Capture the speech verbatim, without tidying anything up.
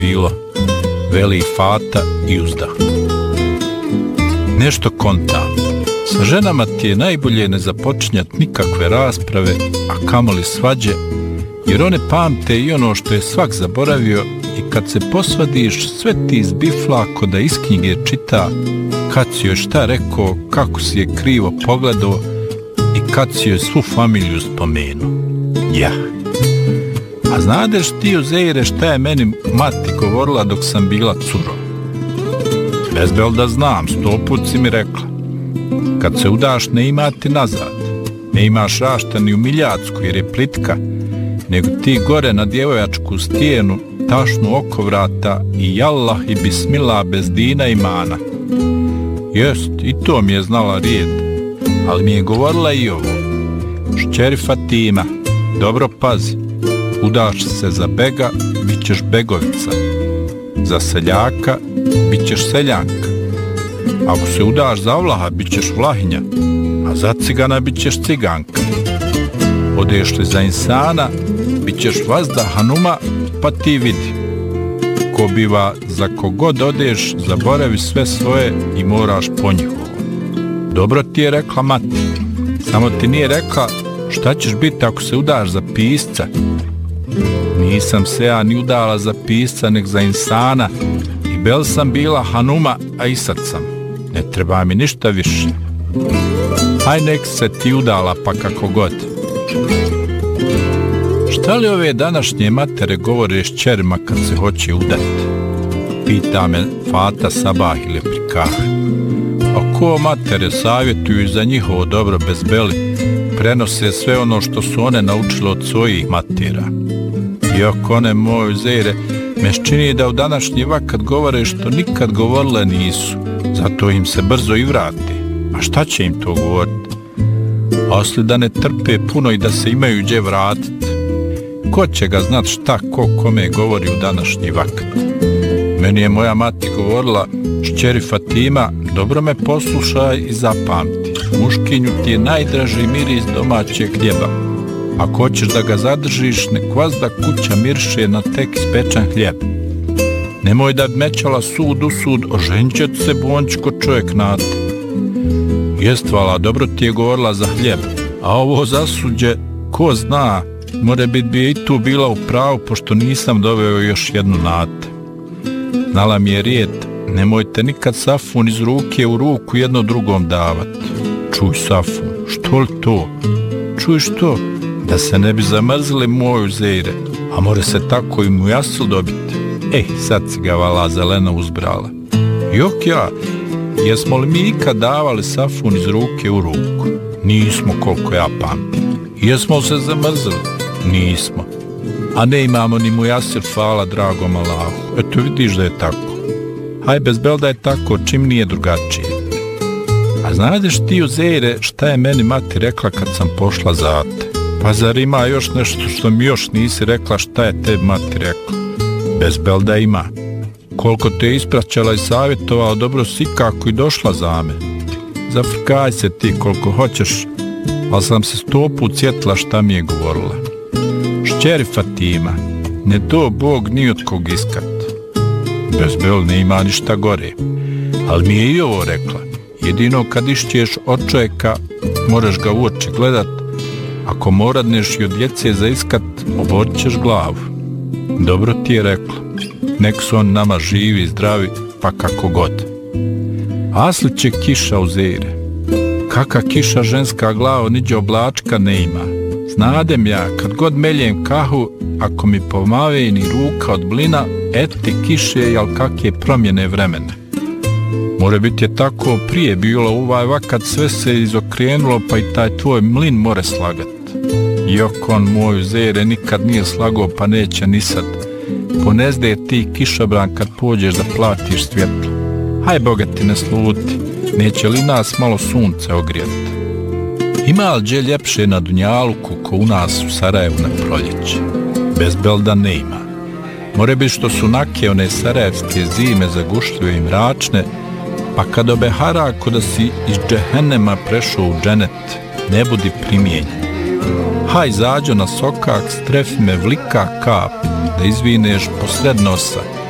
bilo, veli Fata i uzdah. Nešto kontam. Sa ženama ti je najbolje ne započinjati nikakve rasprave, a kamoli svađe, jer one pamte i ono što je svak zaboravio i kad se posvadiš sve ti izbifla ko da iz knjige čita kad si joj šta rekao, kako si je krivo pogledao i kad si joj svu familiju spomenuo. Ja. A znadeš ti, Uzeire, šta je meni mati govorila dok sam bila curo? Bezbel da znam, sto put si mi rekla. Kad se udaš ne ima ti nazad, ne imaš rašta ni u Miljacku jer je plitka, nego ti gore na djevojačku stijenu tašnu oko vrata i jallah i bismillah bez dina i mana. Jest, i to mi je znala rijed, ali mi je govorila i ovo. Šćeri Fatima, dobro pazi, udaš se za bega, bit ćeš begovica, za seljaka, bit ćeš seljanka. Ako se udaš za Vlaha, bit ćeš Vlahinja, a za cigana bit ćeš ciganka. Odeš li za insana, bit ćeš vazda Hanuma, pa ti vidi. Ko biva, za kogod odeš, zaboravi sve svoje i moraš po njihovo. Dobro ti je rekla mati, samo ti nije rekla šta ćeš biti ako se udaš za pisca. Nisam se ja ni udala za pisca, nek za insana, i bel sam bila Hanuma, a i sad sam. Ne treba mi ništa više. Aj nek se ti udala pa kako god. Šta li ove današnje matere govore s čerima kad se hoće udati? Pita me Fata sabah ili prikah. A ko matere savjetuju za njihovo dobro bez beli, prenose sve ono što su one naučile od svojih matera. Iako one, moj Uzeire, me čini da u današnji vakat govore što nikad govorile nisu, zato im se brzo i vrati. A šta će im to govoriti? Osli da ne trpe puno i da se imaju gdje vratiti. Ko će ga znat šta ko kome govori u današnji vakat? Meni je moja mati govorila, šćeri Fatima, dobro me poslušaj i zapamti. Muškinju ti je najdraži miris domaćeg hljeba. Ako hoćeš da ga zadržiš, nek vazda kuća mirše na tek ispečan hljeb. Nemoj da mećala sud u sud, oženit će se bončko čovjek nate. Jest, vala, dobro ti je govorila za hljeb, a ovo zasuđe, ko zna, more bit bi i tu bila u pravu, pošto nisam doveo još jednu nate. Znala mi je rijed, nemojte nikad safun iz ruke u ruku jedno drugom davat. Čuj safun, što li to? Čuj što? Da se ne bi zamrzili moj Uzeire, a more se tako i mu jasil dobiti. Ej, sad si ga vala zelena uzbrala. Jok ja, jesmo li mi ikad davali safun iz ruke u ruku? Nismo, koliko ja pamtim. Jesmo li se zamrzili? Nismo. A ne imamo ni mu jasir, hvala dragom Allahu. Eto vidiš da je tako. Haj, bez bel da je tako, čim nije drugačije. A znadeš ti, Uzeire, šta je meni mati rekla kad sam pošla za te? Pa zar ima još nešto što mi još nisi rekla šta je te mati rekla? Bez bel da ima. Koliko te je ispraćala i savjetovala, dobro si kako i došla za me. Zafrkaj se ti koliko hoćeš, ali sam se sto put sjetila šta mi je govorila. Šćeri Fatima, ne do Bog ni od kog iskat. Bez bel ne ima ništa gore. Ali mi je i ovo rekla. Jedino kad išćeš od čovjeka, moraš ga u oči gledat. Ako moradneš i od djece za iskat, oborit ćeš glavu. Dobro ti je rekla. Nek su on nama živi, zdravi, pa kako god. Asli će kiša, Uzeire. Kaka kiša ženska glava, niđe oblačka ne ima. Znadem ja, kad god meljem kahu, ako mi pomave ni ruka od blina, eti kiše, jel kakje promjene vremena. More biti je tako prije bilo, ovaj vakat sve se izokrenulo, pa i taj tvoj mlin more slagat. Jok on, moj Uzeire, nikad nije slagao, pa neće ni sad. Ponezde ti kišobran kad pođeš da platiš svjetlo. Haj, Boga ti ne sluti, neće li nas malo sunce ogrijati? Ima li gdje ljepše na Dunjaluku ko u nas u Sarajevu na proljeće? Bez bel da ne ima. More bi što su nake one sarajevske zime zagušljive i mračne, pa kad obehara ko da si iz džehennema prešao u dženet, ne budi primijenjen. Haj, zađo na sokak, strefi me vlika kap, da izvineš posred nosa,